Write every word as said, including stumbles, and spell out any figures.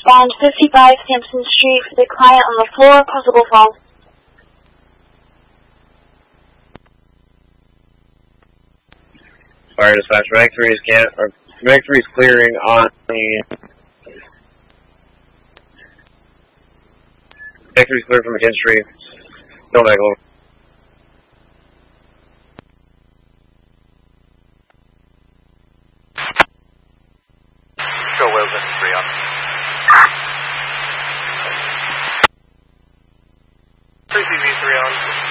Bond fifty-five Sampson Street for the client on the floor, possible fall. Fire dispatch, Mag three is can or Mag three is clearing on the Mag three is clear from McKinstry. No Mag over. Control Wales three on. three C V three on.